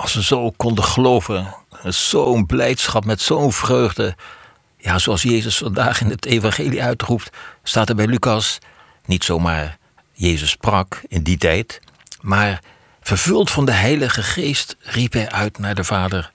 Als we zo konden geloven, met zo'n blijdschap, met zo'n vreugde. Ja, zoals Jezus vandaag in het evangelie uitroept, staat er bij Lucas. Niet zomaar Jezus sprak in die tijd, maar vervuld van de Heilige Geest riep hij uit naar de Vader.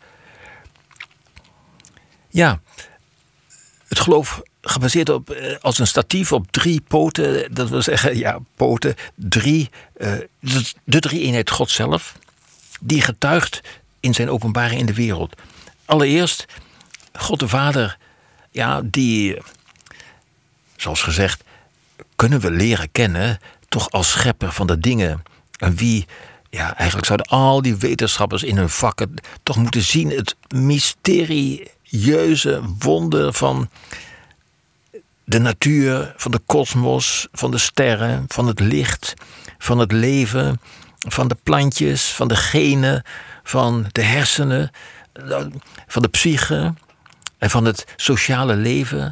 Ja, het geloof gebaseerd op, als een statief op 3 poten. Dat wil zeggen, ja, poten, 3. De drie-eenheid God zelf, die getuigt in zijn openbaring in de wereld. Allereerst, God de Vader, ja, die, zoals gezegd, kunnen we leren kennen, toch als schepper van de dingen. En wie, ja, eigenlijk zouden al die wetenschappers in hun vakken toch moeten zien het mysterieuze wonder van de natuur, van de kosmos, van de sterren, van het licht, van het leven, van de plantjes, van de genen, van de hersenen, van de psyche en van het sociale leven.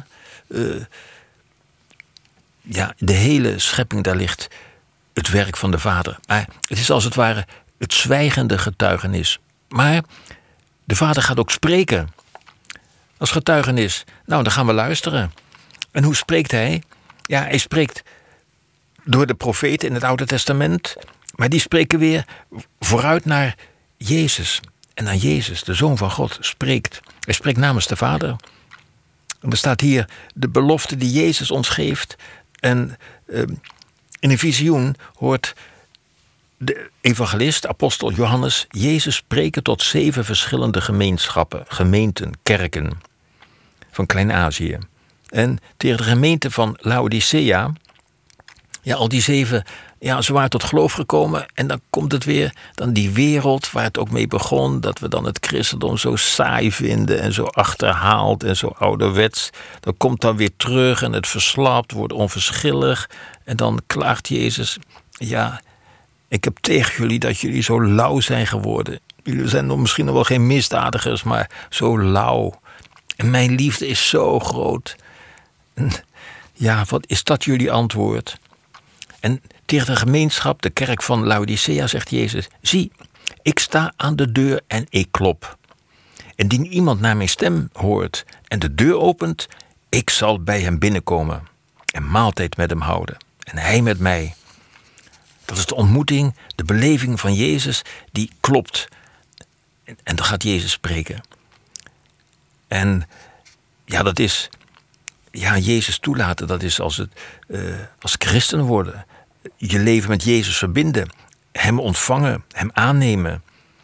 Ja, de hele schepping, daar ligt het werk van de Vader. Maar het is als het ware het zwijgende getuigenis. Maar de Vader gaat ook spreken als getuigenis. Nou, dan gaan we luisteren. En hoe spreekt hij? Ja, hij spreekt door de profeten in het Oude Testament, maar die spreken weer vooruit naar Jezus. En naar Jezus, de Zoon van God, spreekt. Hij spreekt namens de Vader. En er staat hier de belofte die Jezus ons geeft. En in een visioen hoort de evangelist, apostel Johannes, Jezus spreken tot 7 verschillende gemeenschappen, gemeenten, kerken van Klein-Azië. En tegen de gemeente van Laodicea, ja, al die 7, ja, ze waren tot geloof gekomen. En dan komt het weer, dan die wereld waar het ook mee begon, dat we dan het christendom zo saai vinden en zo achterhaald en zo ouderwets. Dat komt dan weer terug en het verslapt, wordt onverschillig. En dan klaagt Jezus, ja, ik heb tegen jullie dat jullie zo lauw zijn geworden. Jullie zijn misschien nog wel geen misdadigers, maar zo lauw. En mijn liefde is zo groot. En ja, wat is dat jullie antwoord? En tegen de gemeenschap, de kerk van Laodicea, zegt Jezus: zie, ik sta aan de deur en ik klop. Indien iemand naar mijn stem hoort en de deur opent, ik zal bij hem binnenkomen en maaltijd met hem houden. En hij met mij. Dat is de ontmoeting, de beleving van Jezus die klopt. En dan gaat Jezus spreken. En ja, dat is, ja, Jezus toelaten, dat is als christen worden. Je leven met Jezus verbinden. Hem ontvangen, hem aannemen.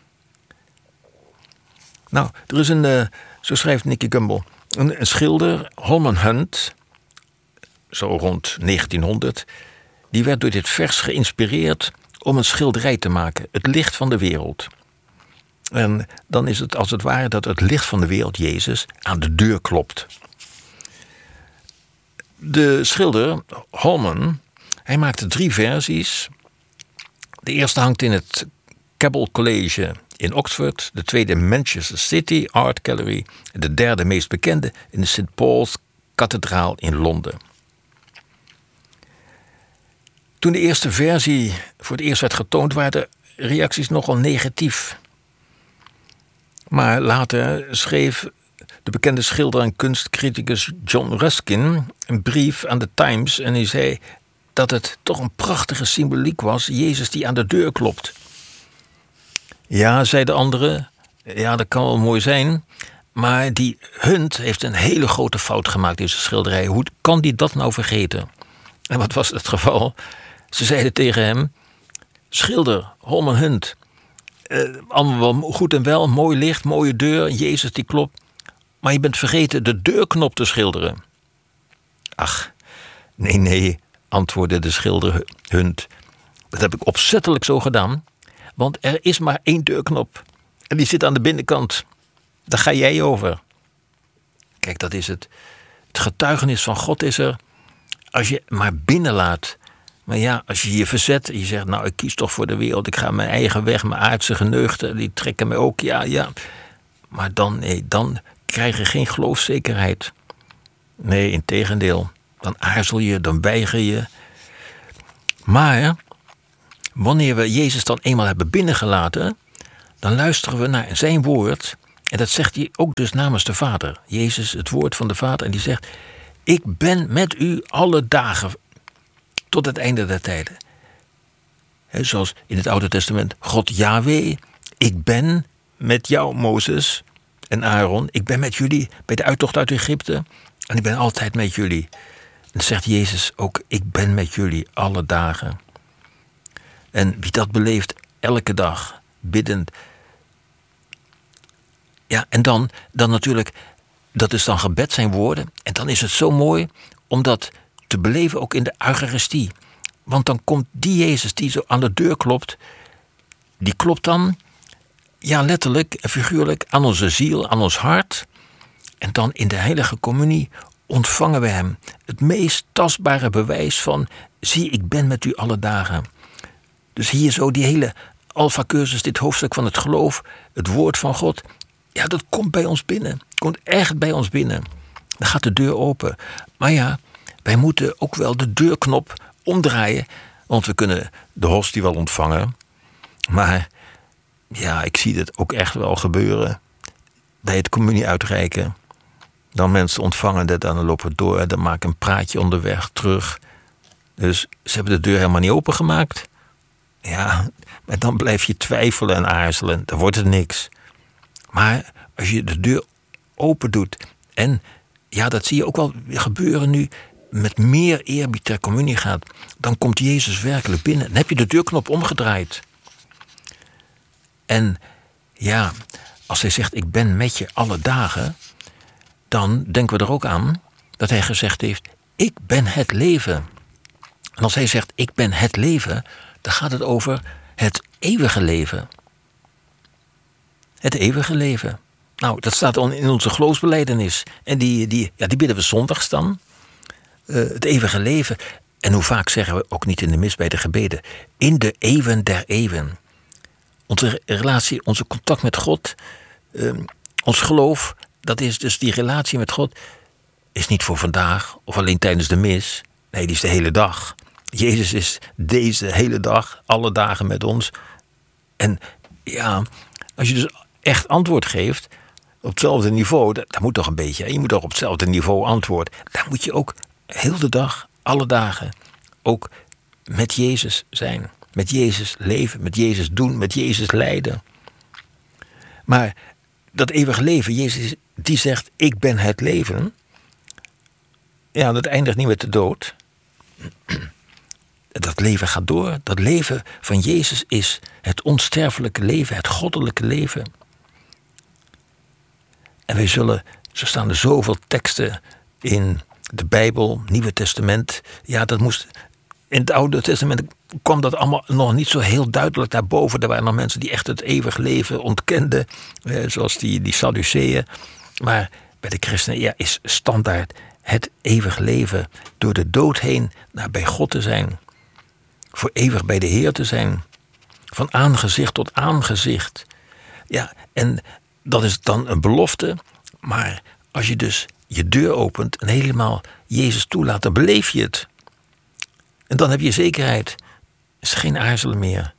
Nou, er is zo schrijft Nicky Gumbel, een schilder, Holman Hunt, zo rond 1900... die werd door dit vers geïnspireerd om een schilderij te maken. Het licht van de wereld. En dan is het als het ware dat het licht van de wereld, Jezus, aan de deur klopt. De schilder, Holman, hij maakte 3 versies. De eerste hangt in het Keble College in Oxford. De tweede Manchester City Art Gallery. En de derde, meest bekende, in de St. Paul's Kathedraal in Londen. Toen de eerste versie voor het eerst werd getoond, waren de reacties nogal negatief. Maar later schreef de bekende schilder en kunstcriticus John Ruskin een brief aan de Times en hij zei dat het toch een prachtige symboliek was, Jezus die aan de deur klopt. Ja, zei de andere, ja, dat kan wel mooi zijn, maar die Hunt heeft een hele grote fout gemaakt, deze schilderij. Hoe kan die dat nou vergeten? En wat was het geval? Ze zeiden tegen hem: schilder, Holman Hunt, allemaal wel goed en wel, mooi licht, mooie deur, Jezus die klopt, maar je bent vergeten de deurknop te schilderen. Ach, nee, antwoordde de schilder Hunt. Dat heb ik opzettelijk zo gedaan, want er is maar 1 deurknop en die zit aan de binnenkant. Daar ga jij over. Kijk, dat is het. Het getuigenis van God is er als je maar binnenlaat. Maar ja, als je je verzet en je zegt, nou, ik kies toch voor de wereld, ik ga mijn eigen weg, mijn aardse geneugten, die trekken mij ook, ja. Maar dan krijg je geen geloofszekerheid. Nee, integendeel. Dan aarzel je, dan weiger je. Maar wanneer we Jezus dan eenmaal hebben binnengelaten, dan luisteren we naar zijn woord. En dat zegt hij ook dus namens de Vader. Jezus, het woord van de Vader. En die zegt, ik ben met u alle dagen tot het einde der tijden. Zoals in het Oude Testament, God Yahweh, ik ben met jou, Mozes en Aaron. Ik ben met jullie bij de uittocht uit Egypte. En ik ben altijd met jullie. En zegt Jezus ook, ik ben met jullie alle dagen. En wie dat beleeft, elke dag, biddend. Ja, en dan natuurlijk, dat is dan gebed zijn woorden. En dan is het zo mooi om dat te beleven ook in de Eucharistie. Want dan komt die Jezus die zo aan de deur klopt, die klopt dan, ja letterlijk en figuurlijk, aan onze ziel, aan ons hart. En dan in de heilige communie ontvangen we hem. Het meest tastbare bewijs van, zie, ik ben met u alle dagen. Dus hier zo die hele Alpha-cursus, dit hoofdstuk van het geloof, het woord van God. Ja, dat komt bij ons binnen. Komt echt bij ons binnen. Dan gaat de deur open. Maar ja, wij moeten ook wel de deurknop omdraaien. Want we kunnen de hostie wel ontvangen. Maar ja, ik zie dit ook echt wel gebeuren. Bij het communie uitreiken. Dan mensen ontvangen dat, dan lopen we door. Dan maken een praatje onderweg terug. Dus ze hebben de deur helemaal niet opengemaakt. Ja, maar dan blijf je twijfelen en aarzelen. Dan wordt het niks. Maar als je de deur open doet. En ja, dat zie je ook wel gebeuren nu. Met meer eerbied ter communie gaat. Dan komt Jezus werkelijk binnen. Dan heb je de deurknop omgedraaid. En ja, als hij zegt, ik ben met je alle dagen. Dan denken we er ook aan dat hij gezegd heeft, ik ben het leven. En als hij zegt, ik ben het leven, dan gaat het over het eeuwige leven. Het eeuwige leven. Nou, dat staat in onze geloofsbelijdenis. En die bidden we zondags dan. Het eeuwige leven. En hoe vaak zeggen we ook niet in de mis bij de gebeden. In de eeuwen der eeuwen. Onze relatie, onze contact met God. Ons geloof, dat is dus die relatie met God. Is niet voor vandaag of alleen tijdens de mis. Nee, die is de hele dag. Jezus is deze hele dag, alle dagen met ons. En ja, als je dus echt antwoord geeft op hetzelfde niveau, dat moet toch een beetje. Je moet toch op hetzelfde niveau antwoorden. Dan moet je ook heel de dag, alle dagen, ook met Jezus zijn. Met Jezus leven, met Jezus doen, met Jezus lijden. Maar dat eeuwige leven, Jezus die zegt, ik ben het leven. Ja, dat eindigt niet met de dood. Dat leven gaat door. Dat leven van Jezus is het onsterfelijke leven, het goddelijke leven. En wij zullen, zo staan er zoveel teksten in de Bijbel, Nieuwe Testament. Ja, dat moest, in het Oude Testament kwam dat allemaal nog niet zo heel duidelijk naar boven. Er waren nog mensen die echt het eeuwig leven ontkenden, zoals die Sadduceeën. Maar bij de christenen is standaard het eeuwig leven door de dood heen naar bij God te zijn. Voor eeuwig bij de Heer te zijn. Van aangezicht tot aangezicht. Ja, en dat is dan een belofte. Maar als je dus je deur opent en helemaal Jezus toelaat, dan beleef je het. En dan heb je zekerheid. Er is geen aarzelen meer.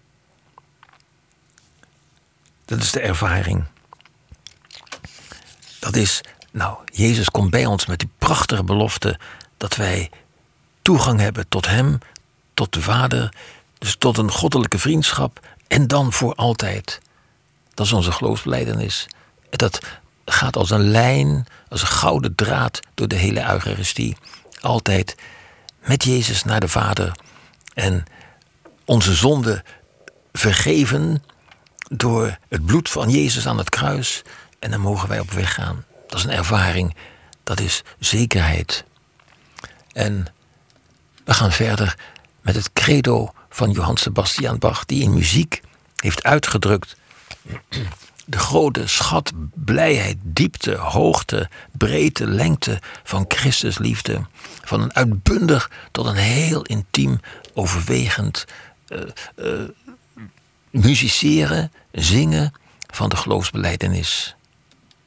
Dat is de ervaring. Dat is, Jezus komt bij ons met die prachtige belofte dat wij toegang hebben tot hem, tot de Vader, dus tot een goddelijke vriendschap en dan voor altijd. Dat is onze geloofsbelijdenis. Dat gaat als een lijn, als een gouden draad door de hele Eucharistie. Altijd met Jezus naar de Vader en onze zonde vergeven door het bloed van Jezus aan het kruis. En dan mogen wij op weg gaan. Dat is een ervaring, dat is zekerheid. En we gaan verder met het credo van Johann Sebastian Bach, die in muziek heeft uitgedrukt de grote schat, blijheid, diepte, hoogte, breedte, lengte van Christus liefde. Van een uitbundig tot een heel intiem, overwegend musiceren, zingen van de geloofsbelijdenis.